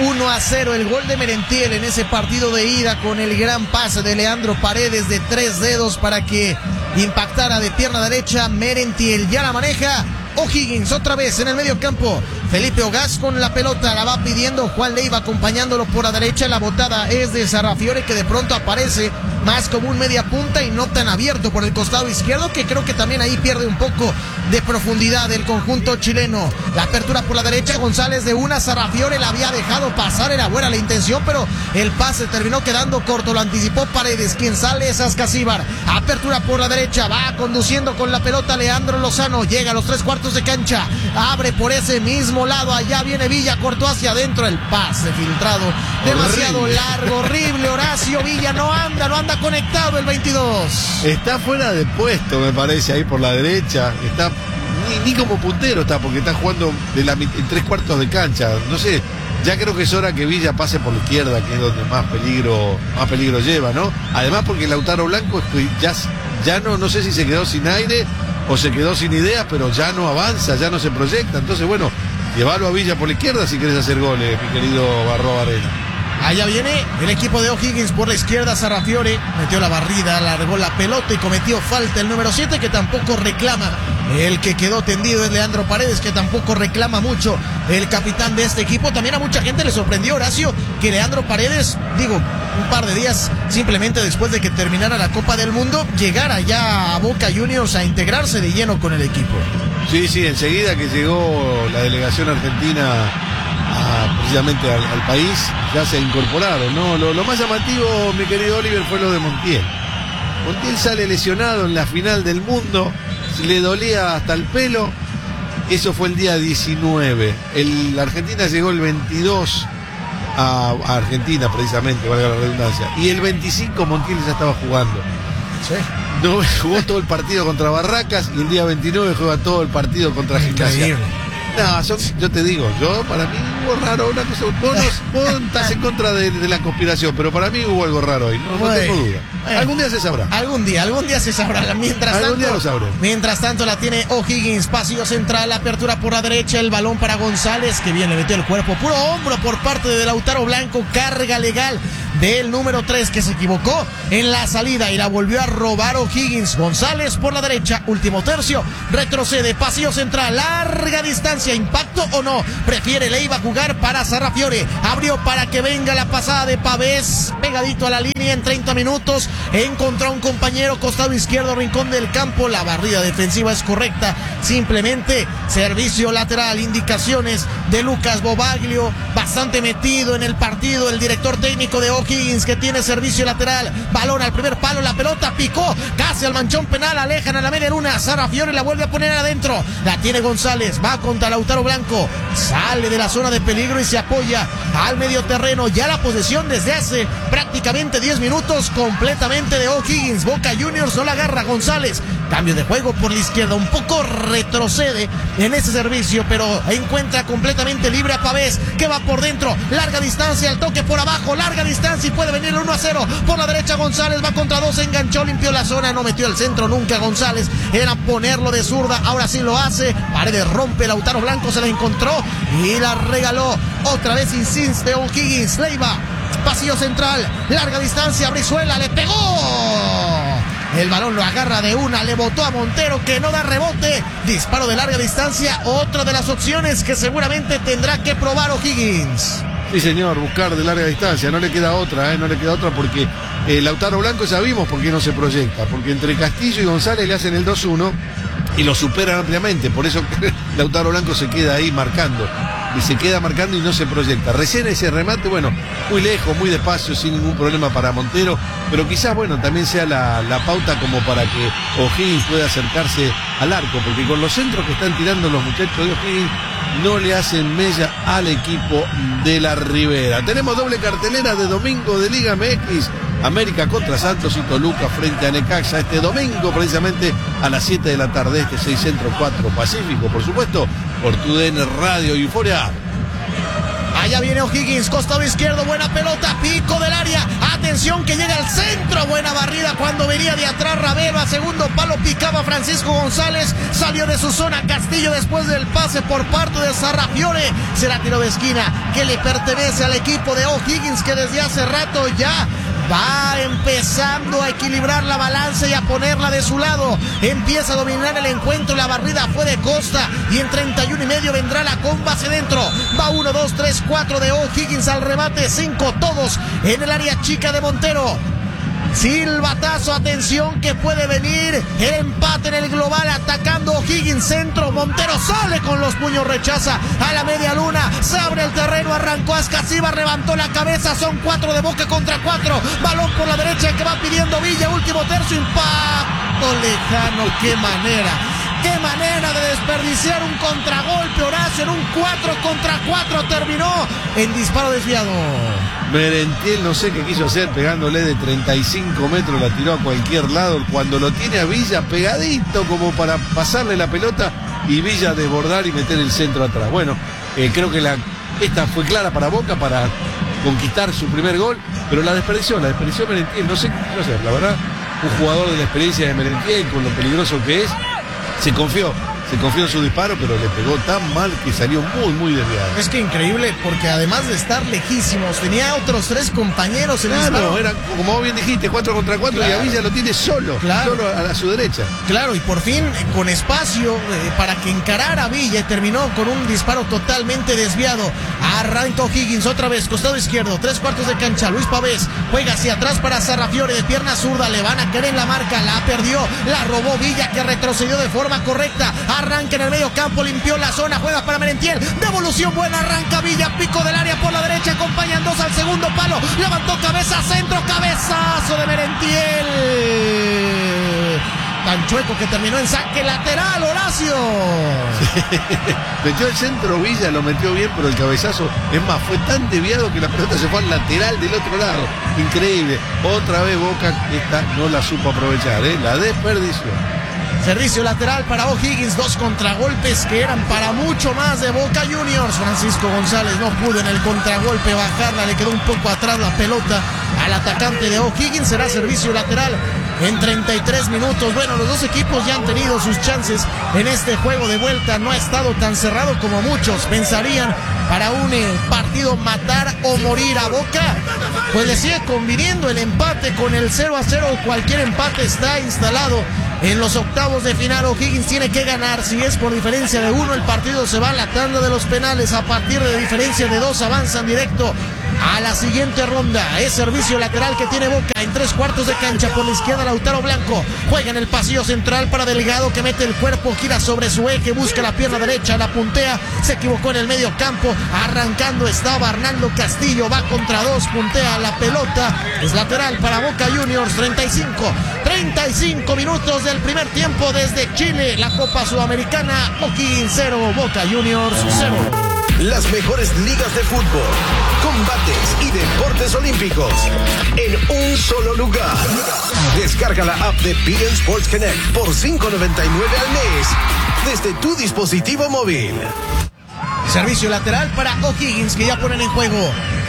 1-0. El gol de Merentiel en ese partido de ida con el gran pase de Leandro Paredes de 3 dedos para que impactara de pierna derecha. Merentiel ya la maneja O'Higgins otra vez en el medio campo. Felipe Ogaz con la pelota, la va pidiendo Juan Leiva acompañándolo por la derecha. La botada es de Sarrafiore, que de pronto aparece más como un media punta y no tan abierto por el costado izquierdo, que creo que también ahí pierde un poco de profundidad el conjunto chileno. La apertura por la derecha, González de una, Sarrafiore la había dejado pasar, era buena la intención, pero el pase terminó quedando corto, lo anticipó Paredes, quien sale es Ascasíbar. Apertura por la derecha, va conduciendo con la pelota Leandro Lozano, llega a los 3/4 de cancha, abre por ese mismo lado, allá viene Villa, cortó hacia adentro, el pase filtrado, demasiado largo, horrible. Horacio Villa no anda conectado el 22. Está fuera de puesto, me parece, ahí por la derecha. Está ni como puntero está, porque está jugando en 3/4 de cancha. No sé, ya creo que es hora que Villa pase por la izquierda, que es donde más peligro lleva, ¿no? Además porque Lautaro Blanco ya no sé si se quedó sin aire o se quedó sin ideas, pero ya no avanza, ya no se proyecta. Entonces, bueno, llevarlo a Villa por la izquierda si querés hacer goles, mi querido Arrobarena. Allá viene el equipo de O'Higgins por la izquierda. Sarrafiore metió la barrida, largó la pelota y cometió falta el número 7, que tampoco reclama. El que quedó tendido es Leandro Paredes, que tampoco reclama mucho el capitán de este equipo. También a mucha gente le sorprendió, Horacio, que Leandro Paredes, un par de días simplemente después de que terminara la Copa del Mundo, llegara ya a Boca Juniors a integrarse de lleno con el equipo. Sí, enseguida que llegó la delegación argentina precisamente al país, ya se incorporaron, ¿no? Lo más llamativo, mi querido Oliver, fue lo de Montiel. Montiel sale lesionado en la final del mundo, le dolía hasta el pelo. Eso fue el día 19. La Argentina llegó el 22 a Argentina, precisamente, valga la redundancia. Y el 25 Montiel ya estaba jugando. Sí. No, jugó todo el partido contra Barracas y el día 29 juega todo el partido contra Gimnasia. No, yo te digo, para mí hubo raro una cosa. Vos estás en contra de la conspiración, pero para mí hubo algo raro ahí, no tengo duda. Algún día se sabrá. Algún día se sabrá. Algún día lo sabré. Mientras tanto la tiene O'Higgins, pasillo central, apertura por la derecha, el balón para González, que bien le metió el cuerpo, puro hombro por parte de Lautaro Blanco, carga legal del número 3, que se equivocó en la salida y la volvió a robar O'Higgins. González por la derecha, último tercio, retrocede, pasillo central, larga distancia, impacto o no, prefiere Leiva jugar para Sarrafiore, abrió para que venga la pasada de Pavés, pegadito a la línea en 30 minutos, encontró a un compañero, costado izquierdo, rincón del campo, la barrida defensiva es correcta, simplemente servicio lateral, indicaciones de Lucas Bobaglio, bastante metido en el partido, el director técnico de O'Higgins, que tiene servicio lateral, balón al primer palo, la pelota picó casi al manchón penal, alejan a la media luna, Sarrafiore la vuelve a poner adentro, la tiene González, va contra Lautaro Blanco, sale de la zona de peligro y se apoya al medio terreno, ya la posesión desde hace prácticamente prácticamente 10 minutos completamente de O'Higgins. Boca Juniors no la agarra González. Cambio de juego por la izquierda, un poco retrocede en ese servicio, pero encuentra completamente libre a Pavés, que va por dentro, larga distancia, el toque por abajo, larga distancia y puede venir el 1-0. Por la derecha González va contra dos, enganchó, limpió la zona, no metió el centro nunca González, era ponerlo de zurda, ahora sí lo hace. Paredes rompe, Lautaro Blanco se la encontró y la regaló. Otra vez insiste O'Higgins, Leiva, pasillo central, larga distancia, Brizuela le pegó. El balón lo agarra de una, le botó a Montero que no da rebote. Disparo de larga distancia, otra de las opciones que seguramente tendrá que probar O'Higgins. Sí, señor, buscar de larga distancia, no le queda otra, no le queda otra porque Lautaro Blanco ya vimos por qué no se proyecta, porque entre Castillo y González le hacen el 2-1 y lo superan ampliamente, por eso Lautaro Blanco se queda ahí marcando. Y se queda marcando y no se proyecta. Recién ese remate, bueno, muy lejos, muy despacio, sin ningún problema para Montero, pero quizás, bueno, también sea la pauta como para que O'Higgins pueda acercarse al arco, porque con los centros que están tirando los muchachos de O'Higgins no le hacen mella al equipo de la Ribera. Tenemos doble cartelera de domingo de Liga MX. América contra Santos y Toluca frente a Necaxa este domingo precisamente a las 7 de la tarde, 6 Centro 4 Pacífico, por supuesto, por TUDN Radio y Euforia. Allá viene O'Higgins, costado izquierdo, buena pelota, pico del área, atención que llega al centro, buena barrida cuando venía de atrás Ravelo, a segundo palo picaba Francisco González, salió de su zona Castillo después del pase por parte de Sarrafiore, será tiro de esquina que le pertenece al equipo de O'Higgins que desde hace rato ya va empezando a equilibrar la balanza y a ponerla de su lado. Empieza a dominar el encuentro. La barrida fue de Costa y en 31 y medio vendrá la comba hacia dentro. Va 1, 2, 3, 4 de O'Higgins al remate. 5 todos en el área chica de Montero. Silbatazo, atención que puede venir el empate en el global, atacando O'Higgins, centro, Montero sale con los puños, rechaza a la media luna, se abre el terreno, arrancó Ascasiba, levantó la cabeza, son 4 de Boca contra 4, balón por la derecha que va pidiendo Villa, último tercio, impacto lejano, qué manera de desperdiciar un contragolpe, Horacio, en un 4 contra 4 terminó en disparo desviado. Merentiel no sé qué quiso hacer, pegándole de 35 metros, la tiró a cualquier lado, cuando lo tiene a Villa pegadito como para pasarle la pelota y Villa desbordar y meter el centro atrás. Bueno, creo que esta fue clara para Boca para conquistar su primer gol, pero la desperdició Merentiel, no sé qué quiso hacer, la verdad, un jugador de la experiencia de Merentiel, con lo peligroso que es, se confió en su disparo, pero le pegó tan mal que salió muy desviado. Es que increíble, porque además de estar lejísimos, tenía otros 3 compañeros en el disparo. Era, como vos bien dijiste, 4 contra 4, claro. Y a Villa lo tiene solo a su derecha. Claro, y por fin, con espacio para que encarara a Villa, y terminó con un disparo totalmente desviado. Arranca O'Higgins otra vez, costado izquierdo, 3/4 de cancha, Luis Pavés, juega hacia atrás para Sarrafiore, de pierna zurda, le van a caer en la marca, la perdió, la robó Villa, que retrocedió de forma correcta. Arranca en el medio campo, limpió la zona, juega para Merentiel, devolución buena, arranca Villa, pico del área por la derecha, acompañan 2 al segundo palo, levantó cabeza, centro, cabezazo de Merentiel. Tan chueco que terminó en saque lateral, Horacio. Metió el centro Villa, lo metió bien, pero el cabezazo, es más, fue tan desviado que la pelota se fue al lateral del otro lado. Increíble. Otra vez Boca, esta no la supo aprovechar, la desperdició. Servicio lateral para O'Higgins, 2 contragolpes que eran para mucho más de Boca Juniors. Francisco González no pudo en el contragolpe bajarla, le quedó un poco atrás la pelota al atacante de O'Higgins. Será servicio lateral en 33 minutos. Bueno, los dos equipos ya han tenido sus chances en este juego de vuelta. No ha estado tan cerrado como muchos pensarían para un partido matar o morir. A Boca pues le sigue conviniendo el empate con el 0-0. Cualquier empate está instalado en los octavos de final. O'Higgins tiene que ganar. Si es por diferencia de 1, el partido se va a la tanda de los penales. A partir de diferencia de 2 avanzan directo a la siguiente ronda. Es servicio lateral que tiene Boca en 3/4 de cancha. Por la izquierda Lautaro Blanco juega en el pasillo central para Delgado, que mete el cuerpo, gira sobre su eje, busca la pierna derecha, la puntea, se equivocó en el medio campo. Arrancando estaba Hernando Castillo, va contra 2, puntea la pelota. Es lateral para Boca Juniors. 35 minutos del primer tiempo desde Chile, la Copa Sudamericana. O'Higgins 0, Boca Juniors 0. Las mejores ligas de fútbol, combates y deportes olímpicos en un solo lugar. Descarga la app de PN Sports Connect por $5.99 al mes desde tu dispositivo móvil. Servicio lateral para O'Higgins, que ya ponen en juego.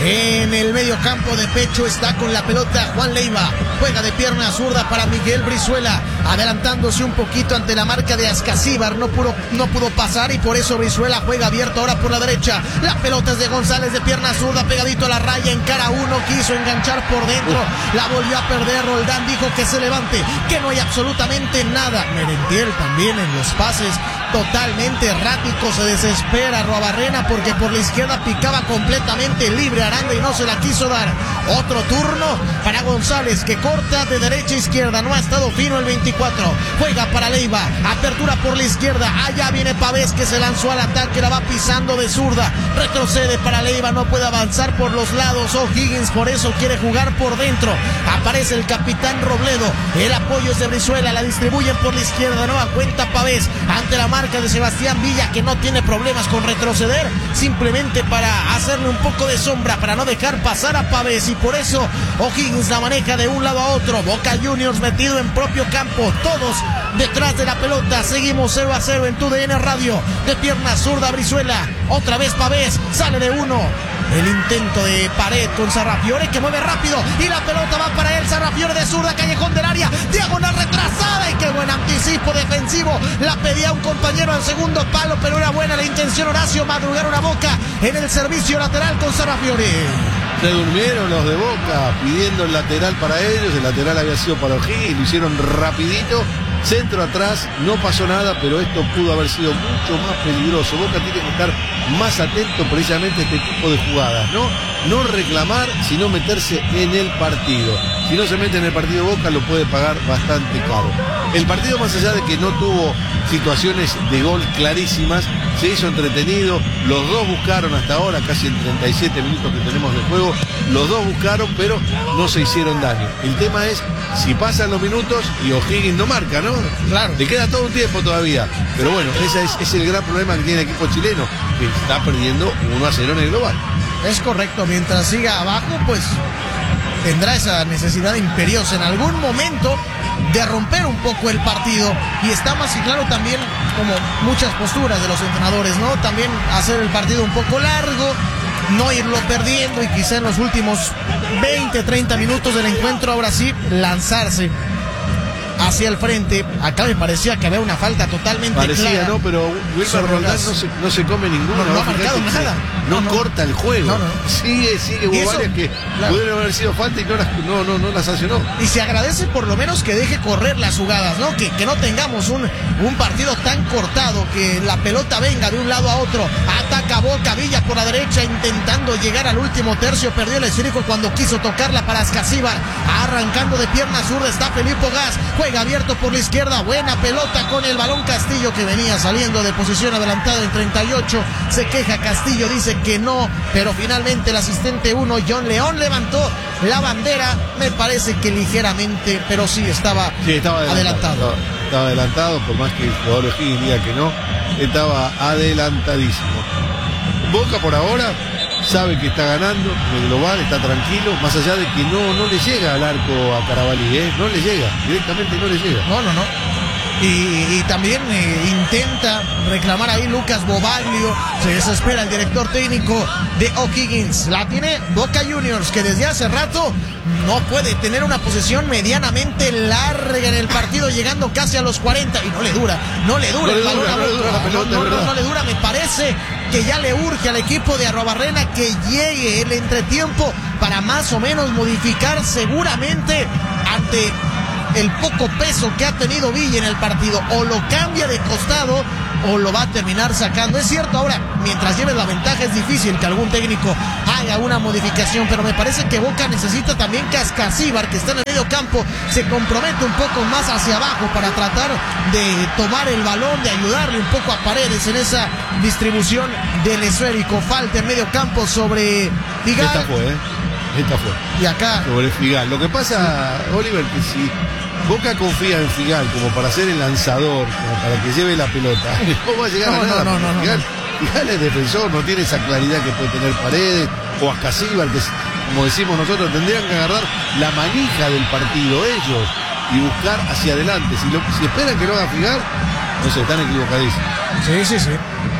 En el medio campo de pecho está con la pelota Juan Leiva. Juega de pierna zurda para Miguel Brizuela, adelantándose un poquito ante la marca de Ascasíbar. No pudo pasar y por eso Brizuela juega abierto ahora por la derecha. La pelota es de González de pierna zurda, pegadito a la raya, en cara uno, quiso enganchar por dentro. La volvió a perder. Roldán dijo que se levante, que no hay absolutamente nada. Merentiel también en los pases, totalmente errático. Se desespera Arruabarrena porque por la izquierda picaba completamente libre Aranda y no se la quiso dar. Otro turno para González, que corta de derecha a izquierda. No ha estado fino el 24. Juega para Leiva, apertura por la izquierda. Allá viene Pavés, que se lanzó al ataque, la va pisando de zurda. Retrocede para Leiva, no puede avanzar por los lados O'Higgins, por eso quiere jugar por dentro. Aparece el capitán Robledo, el apoyo es de Brizuela, la distribuyen por la izquierda. Nueva cuenta Pavés ante la marca de Sebastián Villa, que no tiene problemas con retroceder, simplemente para hacerle un poco de sombra, para no dejar pasar a Pavés, y por eso O'Higgins la maneja de un lado a otro. Boca Juniors metido en propio campo, todos detrás de la pelota. Seguimos 0-0 en TUDN Radio. De pierna zurda Brizuela, otra vez Pavés, sale de uno. El intento de pared con Sarrafiore, que mueve rápido y la pelota va para él. Sarrafiore de zurda, callejón del área, diagonal retrasada, y qué buen anticipo defensivo. La pedía un compañero al segundo palo, pero era buena la intención. Horacio madrugaron a Boca en el servicio lateral con Sarrafiore. Se durmieron los de Boca pidiendo el lateral para ellos. El lateral había sido para O'Higgins, lo hicieron rapidito. Centro atrás, no pasó nada, pero esto pudo haber sido mucho más peligroso. Boca tiene que estar más atento precisamente a este tipo de jugadas, no reclamar, sino meterse en el partido. Si no se mete en el partido Boca, lo puede pagar bastante caro. El partido, más allá de que no tuvo situaciones de gol clarísimas, se hizo entretenido. Los dos buscaron hasta ahora, casi en 37 minutos que tenemos de juego, los dos buscaron, pero no se hicieron daño. El tema es si pasan los minutos y O'Higgins no marca, ¿no? Claro. Le queda todo un tiempo todavía. Pero bueno, ese es el gran problema que tiene el equipo chileno, que está perdiendo 1-0 en el global. Es correcto, mientras siga abajo, pues tendrá esa necesidad imperiosa en algún momento de romper un poco el partido, y está más y claro también, como muchas posturas de los entrenadores, ¿no? También hacer el partido un poco largo, no irlo perdiendo, y quizá en los últimos 20-30 minutos del encuentro, ahora sí, lanzarse hacia el frente. Acá me parecía que había una falta totalmente clara. No, pero Wilmer Roldán no se come ninguna. No ha marcado nada. No corta el juego. Sigue, hubo varias que pudieron haber sido falta y no las sancionó. Y se agradece por lo menos que deje correr las jugadas, ¿no? Que no tengamos un partido tan cortado, que la pelota venga de un lado a otro. Ataca Boca, Villa por la derecha intentando llegar al último tercio, perdió el esférico cuando quiso tocarla para Ascasíbar. Arrancando de pierna zurda está Felipe Gas, juega abierto por la izquierda, buena pelota con el balón Castillo, que venía saliendo de posición adelantada en 38. Se queja Castillo, dice que no, pero finalmente el asistente 1, John León, levantó la bandera, me parece que ligeramente, pero sí estaba adelantado. Estaba adelantado, por más que el jugador O'Higgins diga que no, estaba adelantadísimo. Boca por ahora sabe que está ganando en el global, está tranquilo, más allá de que no le llega al arco a Carabalí, no le llega, directamente no le llega. No. Y también intenta reclamar ahí Lucas Bobaglio. Se desespera el director técnico de O'Higgins. La tiene Boca Juniors, que desde hace rato no puede tener una posesión medianamente larga en el partido, llegando casi a los 40, y no le dura el balón a Boca. No le dura, me parece que ya le urge al equipo de Arruabarrena que llegue el entretiempo para más o menos modificar seguramente ante el poco peso que ha tenido Villa en el partido. O lo cambia de costado o lo va a terminar sacando. Es cierto, ahora, mientras lleves la ventaja, es difícil que algún técnico haga una modificación, pero me parece que Boca necesita también que Ascasíbar, que está en el medio campo, se compromete un poco más hacia abajo para tratar de tomar el balón, de ayudarle un poco a Paredes en esa distribución del esférico. Falta en medio campo sobre Figal. Esta fue. Y acá sobre Figal. Lo que pasa, Oliver, que si Boca confía en Figal como para ser el lanzador, como para que lleve la pelota, no va a llegar a nada. fíjale el defensor, no tiene esa claridad que puede tener Paredes o Ascasíbar, que como decimos nosotros, tendrían que agarrar la manija del partido ellos y buscar hacia adelante. Si esperan que lo haga Figal, no sé, están equivocadísimos. Sí.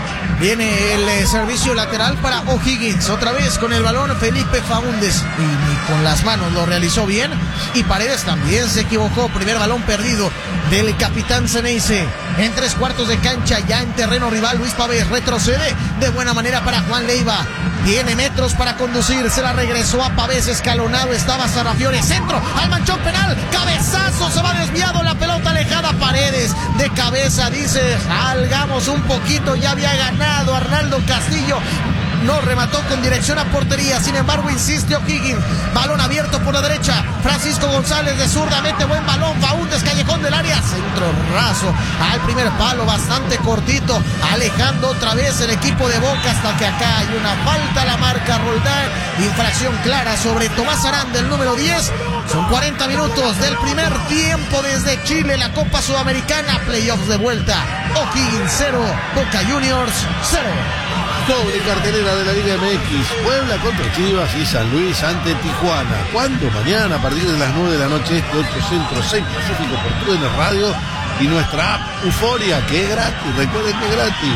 Viene el servicio lateral para O'Higgins. Otra vez con el balón Felipe Faúndez. Y ni con las manos lo realizó bien. Y Paredes también se equivocó. Primer balón perdido del capitán Ceneice. En 3/4 de cancha, ya en terreno rival, Luis Pavés retrocede de buena manera para Juan Leiva. Tiene metros para conducir. Se la regresó a Pavés. Escalonado estaba Sarrafiore. Centro al manchón penal. Cabezazo. Se va desviado. La pelota alejada. Paredes de cabeza. Dice, salgamos un poquito. Ya había ganado Arnaldo Castillo. No remató con dirección a portería. Sin embargo, insiste O'Higgins. Balón abierto por la derecha. Francisco González de zurda mete buen balón. Faúndez, callejón del área. Centro raso al primer palo, bastante cortito. Alejando otra vez el equipo de Boca hasta que acá hay una falta. La marca Roldán. Infracción clara sobre Tomás Aranda, el número 10. Son 40 minutos del primer tiempo desde Chile, la Copa Sudamericana. Playoffs de vuelta. O'Higgins 0, Boca Juniors 0. Doble cartelera de la Liga MX. Puebla contra Chivas y San Luis ante Tijuana. ¿Cuándo? Mañana a partir de las 9 de la noche, 8 Centro, 6 Pacífico por TUDN Radio y nuestra app Euforia, que es gratis. Recuerden que es gratis.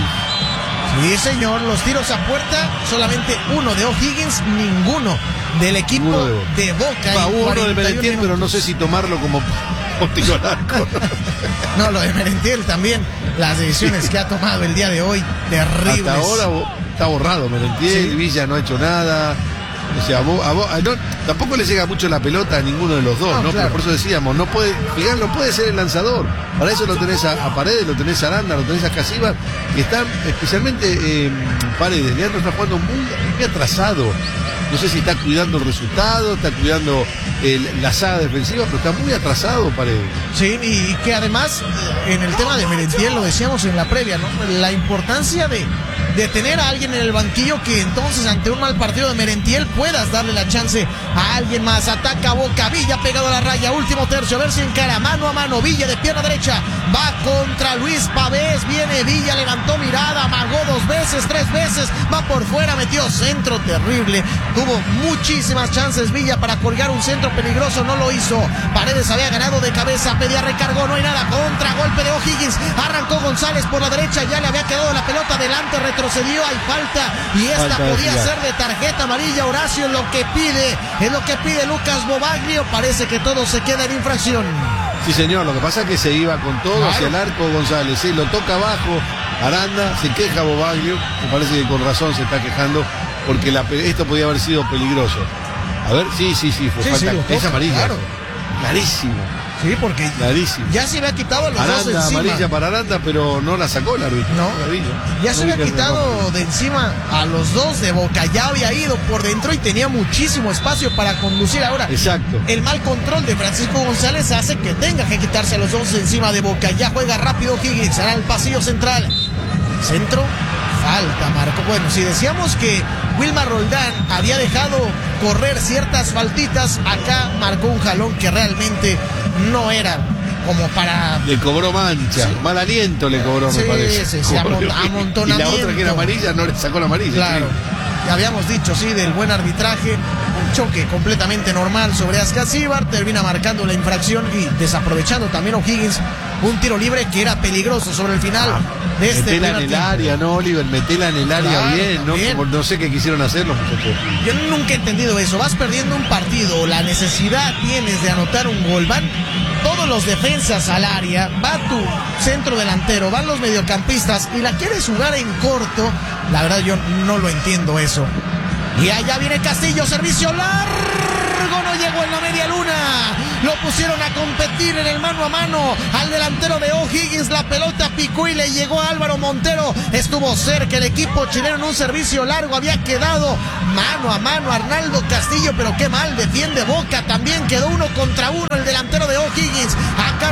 Sí, señor. Los tiros a puerta, solamente uno de O'Higgins, ninguno del equipo de Boca. Uno de Merentiel, pero no sé si tomarlo como tiro al arco. No, lo de Merentiel también. Las decisiones que ha tomado el día de hoy, terribles. Hasta ahora está borrado Merentiel, sí. Villa no ha hecho nada. O sea, tampoco le llega mucho la pelota a ninguno de los dos, ¿no? Claro. Pero por eso decíamos, Figal no puede ser el lanzador. Para eso lo tenés a Paredes, lo tenés a Aranda, lo tenés a Casíbar, que están especialmente Paredes. Leandro está jugando muy atrasado. No sé si está cuidando el resultado, está cuidando la saga defensiva, pero está muy atrasado Paredes. Sí, y que además, en el tema de Merentiel, lo decíamos en la previa, ¿no? La importancia de tener a alguien en el banquillo que entonces ante un mal partido de Merentiel puedas darle la chance a alguien más. Ataca Boca, Villa pegado a la raya, último tercio, a ver si encara mano a mano. Villa de pierna derecha, va contra Luis Pavés, viene Villa, levantó mirada, amagó 2 veces, 3 veces, va por fuera, metió centro terrible. Tuvo muchísimas chances Villa para colgar un centro peligroso, no lo hizo. Paredes había ganado de cabeza, pedía recargó, no hay nada, contra golpe de O'Higgins, arrancó González por la derecha, ya le había quedado la pelota adelante, retrocedió, hay falta y esta podía ser de tarjeta amarilla. Horacio, es lo que pide Lucas Bobaglio. Parece que todo se queda en infracción. Sí, señor, lo que pasa es que se iba con todo hacia el arco González, ¿sí? Lo toca abajo Aranda, se queja Bobaglio, me parece que con razón se está quejando porque esto podía haber sido peligroso. A ver, sí, fue falta, es amarilla, claro. Clarísimo. Sí, porque clarísimo. Ya se había quitado a los dos de encima. Amarilla para Aranda, pero no la sacó el árbitro. No, ya se había quitado de encima a los dos de Boca. Ya había ido por dentro y tenía muchísimo espacio para conducir. Ahora, exacto. El mal control de Francisco González hace que tenga que quitarse a los dos de encima de Boca. Ya juega rápido Higgins, será el pasillo central. Centro, falta, Marco. Bueno, si decíamos que Wilmar Roldán había dejado correr ciertas faltitas, acá marcó un jalón que realmente no era como para... Le cobró mancha, sí. Mal aliento le cobró, me parece. Sí, amontonamiento. Y la otra que era amarilla no le sacó la amarilla. Claro, ya habíamos dicho, sí, del buen arbitraje. Un choque completamente normal sobre Ascasíbar, termina marcando la infracción y desaprovechando también O'Higgins un tiro libre que era peligroso sobre el final de este metela en el área, ¿no, Oliver? Metela en el área, claro, no sé qué quisieron hacer los muchachos. Yo nunca he entendido eso. Vas perdiendo un partido, la necesidad tienes de anotar un gol, van todos los defensas al área, va tu centro delantero, van los mediocampistas y la quieres jugar en corto. La verdad yo no lo entiendo eso. Y allá viene Castillo, servicio largo, no llegó en la media luna. Lo pusieron a competir en el mano a mano al delantero de O'Higgins. La pelota picó y le llegó a Álvaro Montero. Estuvo cerca el equipo chileno en un servicio largo. Había quedado mano a mano Arnaldo Castillo, pero qué mal defiende Boca. También quedó 1 contra 1 el delantero de O'Higgins. Acá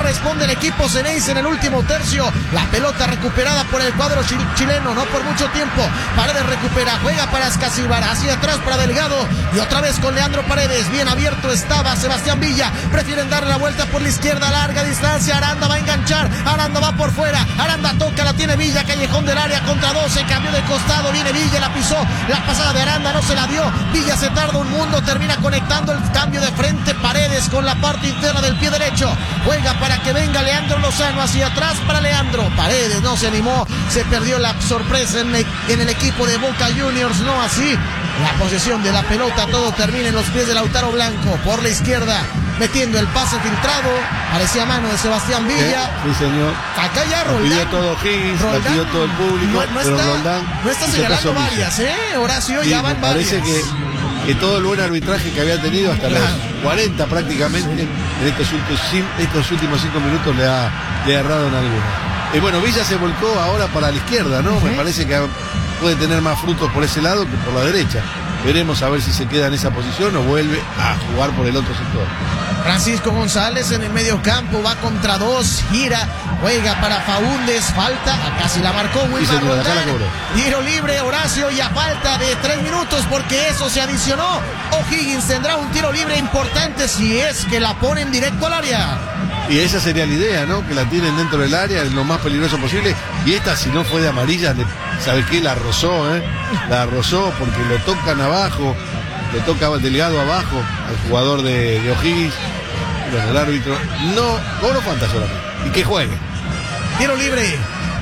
responde el equipo Ceneice en el último tercio. La pelota recuperada por el cuadro chileno, no por mucho tiempo. Paredes recupera, juega para Escacíbar, hacia atrás para Delgado y otra vez con Leandro Paredes. Bien abierto estaba Sebastián Villa. Prefieren darle la vuelta por la izquierda a larga distancia. Aranda va a enganchar, Aranda va por fuera. Aranda toca, la tiene Villa, callejón del área contra 12. Cambió de costado, viene Villa, la pisó. La pasada de Aranda no se la dio. Villa se tarda un mundo, termina conectando el cambio de frente. Paredes con la parte interna del pie derecho. Juega para que venga Leandro Lozano, hacia atrás para Leandro. Paredes no se animó, se perdió la sorpresa en el equipo de Boca Juniors, no así la posesión de la pelota. Todo termina en los pies de Lautaro Blanco por la izquierda, metiendo el pase filtrado. Parecía mano de Sebastián Villa. Sí, señor. Acá ya Roldán. La pidió todo Higgins, la pidió todo el público. No está señalando varias, Horacio, sí, ya van varias. Parece que todo el buen arbitraje que había tenido hasta los 40 prácticamente en estos últimos 5 minutos le ha errado en alguna. Bueno, Villa se volcó ahora para la izquierda, ¿no? Me parece que puede tener más frutos por ese lado que por la derecha. Veremos a ver si se queda en esa posición o vuelve a jugar por el otro sector. Francisco González en el medio campo, va contra 2, gira, juega para Faúndez, falta, casi la marcó Wilmar Roldán. Tiro libre, Horacio, y a falta de 3 minutos, porque eso se adicionó. O'Higgins tendrá un tiro libre importante si es que la ponen directo al área. Y esa sería la idea, ¿no? Que la tienen dentro del área, lo más peligroso posible. Y esta, si no fue de amarilla, ¿sabe qué? La rozó, ¿eh? La rozó porque lo tocan abajo, le toca Delgado abajo al jugador de O'Higgins. Bueno, el árbitro no cobró falta solamente. Y que juegue. Tiro libre.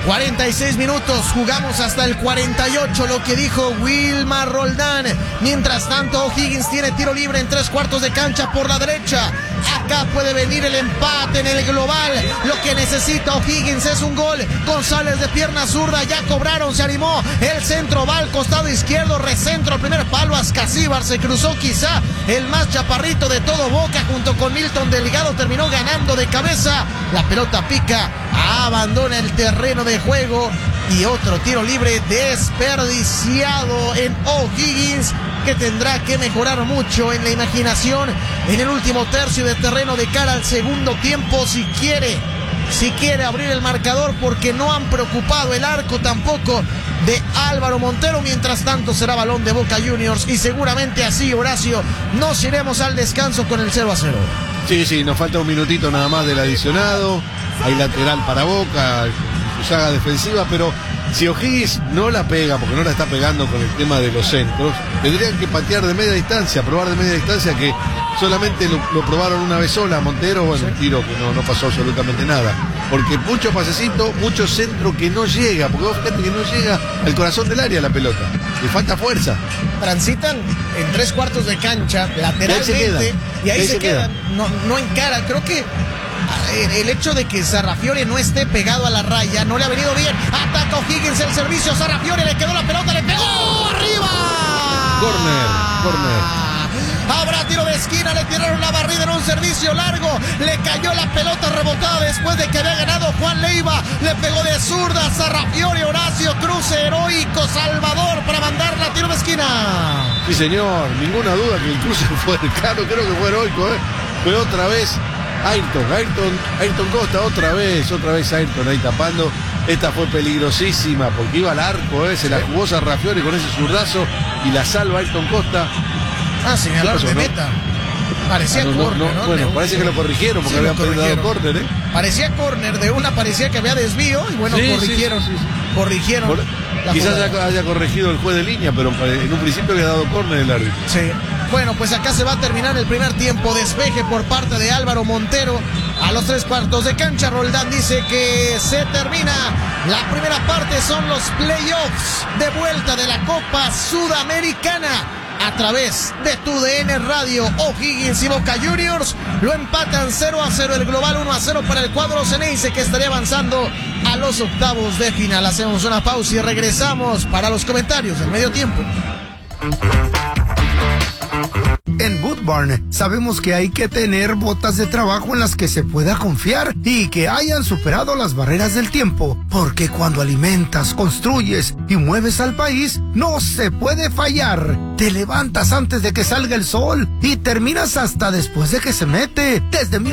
46 minutos, jugamos hasta el 48, lo que dijo Wilmar Roldán. Mientras tanto, O'Higgins tiene tiro libre en 3/4 de cancha por la derecha. Acá puede venir el empate en el global. Lo que necesita O'Higgins es un gol. González de pierna zurda, ya cobraron, se animó. El centro va al costado izquierdo, recentro al primer palo. Escacíbar se cruzó, quizá el más chaparrito de todo Boca, junto con Milton Delgado, terminó ganando de cabeza. La pelota pica, abandona el terreno de juego y otro tiro libre desperdiciado en O'Higgins, que tendrá que mejorar mucho en la imaginación en el último tercio de terreno de cara al segundo tiempo si quiere abrir el marcador, porque no han preocupado el arco tampoco de Álvaro Montero. Mientras tanto será balón de Boca Juniors y seguramente así, Horacio, nos iremos al descanso con el 0-0. Sí, nos falta un minutito nada más del adicionado. Hay lateral para Boca, su saga defensiva, pero si O'Higgins no la pega, porque no la está pegando con el tema de los centros, tendrían que patear de media distancia, probar de media distancia, que solamente lo probaron una vez sola. Montero, bueno, un tiro que no pasó absolutamente nada, porque mucho pasecito, mucho centro que no llega, porque vos fíjate que no llega al corazón del área la pelota, le falta fuerza. Transitan en 3/4 de cancha, lateralmente, y ahí se quedan. No encara, creo que el hecho de que Sarrafiore no esté pegado a la raya no le ha venido bien. Ataca O'Higgins, el servicio, Sarrafiore le quedó la pelota, le pegó arriba. Corner. Habrá tiro de esquina, le tiraron la barrida en un servicio largo, le cayó la pelota rebotada después de que había ganado Juan Leiva, le pegó de zurda Sarrafiore. Horacio, cruce heroico, Salvador para mandarla a tiro de esquina. Sí, señor, ninguna duda que el cruce fue claro, creo que fue heroico, Fue otra vez Ayrton Costa, otra vez Ayrton ahí tapando. Esta fue peligrosísima porque iba al arco, se la jugó Sarrafiore con ese zurdazo y la salva Ayrton Costa. Señalaron de meta. Parecía córner, ¿no? Bueno, parece que lo corrigieron porque habían dado córner, Parecía córner, de una parecía que había desvío y bueno, corrigieron. Quizás haya corregido el juez de línea, pero en un principio había dado córner el árbitro. Sí. Bueno, pues acá se va a terminar el primer tiempo. Despeje por parte de Álvaro Montero a los 3/4 de cancha. Roldán dice que se termina la primera parte. Son los playoffs de vuelta de la Copa Sudamericana a través de TUDN Radio. O'Higgins y Boca Juniors lo empatan 0-0. El global 1-0 para el cuadro Ceneice, que estaría avanzando a los octavos de final. Hacemos una pausa y regresamos para los comentarios del medio tiempo. En Boot Barn sabemos que hay que tener botas de trabajo en las que se pueda confiar y que hayan superado las barreras del tiempo, porque cuando alimentas, construyes y mueves al país, no se puede fallar. Te levantas antes de que salga el sol y terminas hasta después de que se mete. Desde